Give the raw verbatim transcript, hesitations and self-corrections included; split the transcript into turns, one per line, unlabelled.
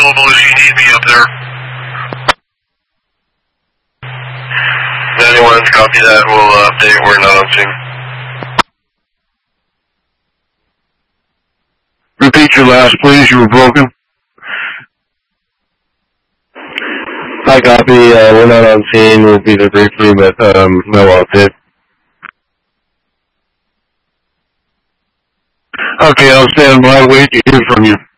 available if you need me up there. Anyone copy that? We'll uh, update. We're not on scene.
Repeat your last, please. You were broken.
Hi, copy. Uh, we're not on scene. We'll be there briefly, but um, no update.
Okay, I'll stand by. Wait to hear from you.